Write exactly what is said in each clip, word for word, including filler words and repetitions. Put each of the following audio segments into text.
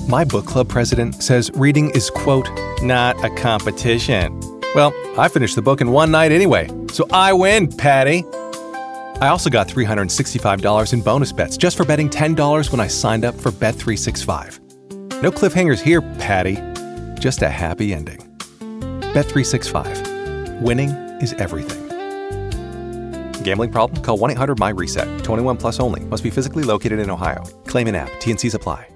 My book club president says reading is, quote, not a competition. Well, I finished the book in one night anyway, so I win, Patty. I also got three hundred sixty-five dollars in bonus bets just for betting ten dollars when I signed up for Bet three sixty-five. No cliffhangers here, Patty. Just a happy ending. Bet three sixty-five. Winning is everything. Gambling problem? Call one eight hundred M Y reset. twenty-one plus only. Must be physically located in Ohio. Claim in app. T and Cs apply.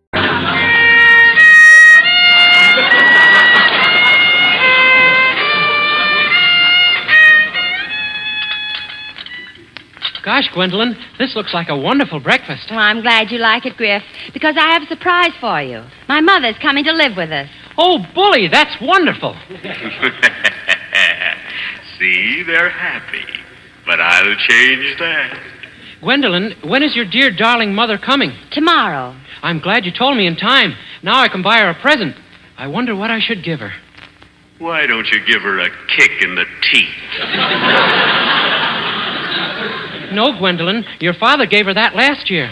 Gosh, Gwendolyn, this looks like a wonderful breakfast. Well, I'm glad you like it, Griff, because I have a surprise for you. My mother's coming to live with us. Oh, bully, that's wonderful. See, they're happy. But I'll change that. Gwendolyn, when is your dear, darling mother coming? Tomorrow. I'm glad you told me in time. Now I can buy her a present. I wonder what I should give her. Why don't you give her a kick in the teeth? No, Gwendolyn, your father gave her that last year.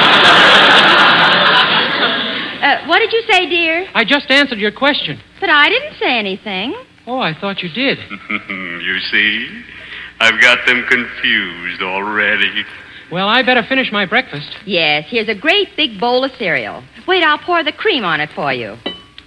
Uh, what did you say, dear? I just answered your question. But I didn't say anything. Oh, I thought you did. You see? I've got them confused already. Well, I better finish my breakfast. Yes, here's a great big bowl of cereal. Wait, I'll pour the cream on it for you.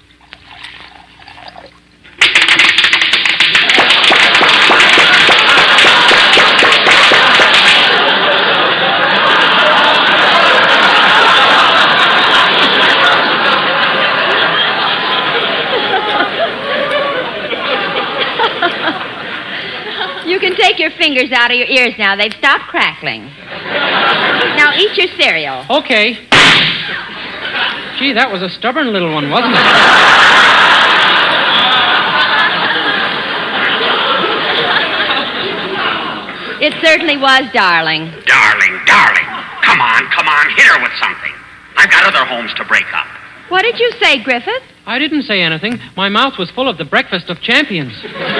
You can take your fingers out of your ears now. They've stopped crackling. Now eat your cereal. Okay. Gee, that was a stubborn little one, wasn't it? It certainly was, darling. Darling, darling. Come on, come on, hit her with something. I've got other homes to break up. What did you say, Griffith? I didn't say anything. My mouth was full of the breakfast of champions.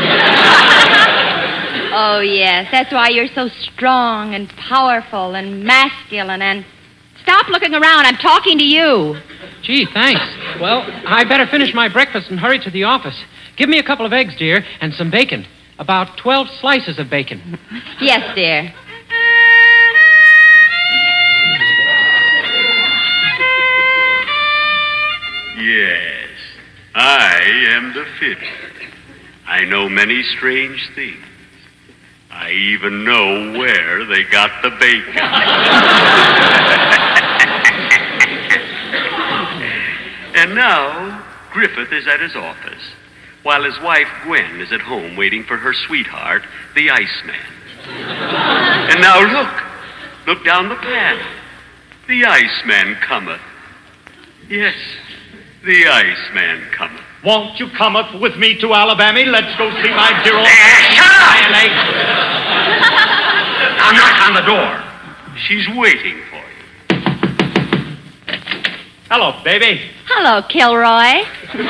Oh, yes. That's why you're so strong and powerful and masculine and... Stop looking around. I'm talking to you. Gee, thanks. Well, I better finish my breakfast and hurry to the office. Give me a couple of eggs, dear, and some bacon. About twelve slices of bacon. Yes, dear. Yes, I am the fiddler. I know many strange things. I even know where they got the bacon. And now, Griffith is at his office, while his wife, Gwen, is at home waiting for her sweetheart, the Iceman. And now look, look down the path. The Iceman cometh. Yes, the Iceman cometh. Won't you come up with me to Alabama? Let's go see my dear old... Uh, shut up! Now knock on the door. She's waiting for you. Hello, baby. Hello, Kilroy.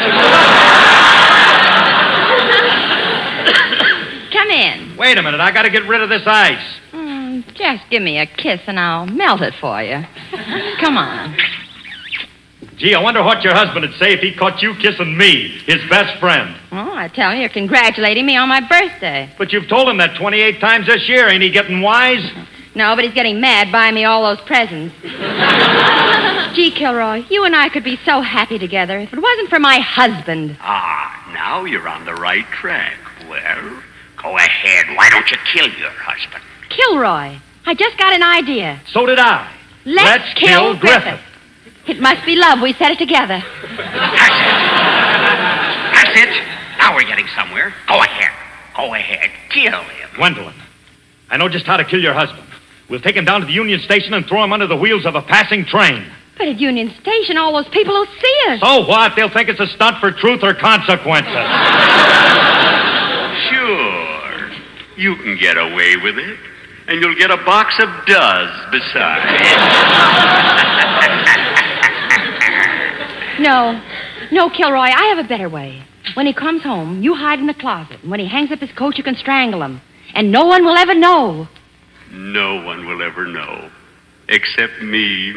Come in. Wait a minute, I gotta get rid of this ice. Mm, just give me a kiss and I'll melt it for you. Come on. Gee, I wonder what your husband would say if he caught you kissing me, his best friend. Oh, I tell you, you're congratulating me on my birthday. But you've told him that twenty-eight times this year. Ain't he getting wise? No, but he's getting mad buying me all those presents. Gee, Kilroy, you and I could be so happy together if it wasn't for my husband. Ah, now you're on the right track. Well, Go ahead. Why don't you kill your husband? Kilroy, I just got an idea. So did I. Let's, Let's kill, kill Griffith. Griffith. It must be love. We said it together. That's it. That's it. Now we're getting somewhere. Go ahead. Go ahead. Kill him. Gwendolyn, I know just how to kill your husband. We'll take him down to the Union Station and throw him under the wheels of a passing train. But at Union Station, all those people will see us. So what? They'll think it's a stunt for truth or consequences. Sure. You can get away with it. And you'll get a box of does besides. No. No, Kilroy, I have a better way. When he comes home, you hide in the closet. And when he hangs up his coat, you can strangle him. And no one will ever know. No one will ever know. Except me.